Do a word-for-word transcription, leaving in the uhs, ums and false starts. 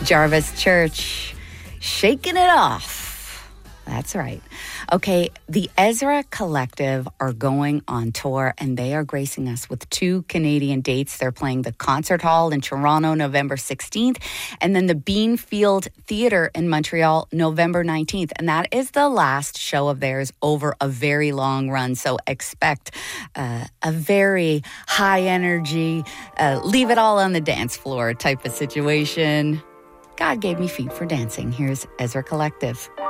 Jarvis Church, shaking it off. That's right. Okay, the Ezra Collective are going on tour, and they are gracing us with two Canadian dates. They're playing the Concert Hall in Toronto, November sixteenth, and then the Beanfield Theatre in Montreal, November nineteenth. And that is the last show of theirs over a very long run. So expect uh, a very high energy, uh, leave it all on the dance floor type of situation. God gave me feet for dancing. Here's Ezra Collective.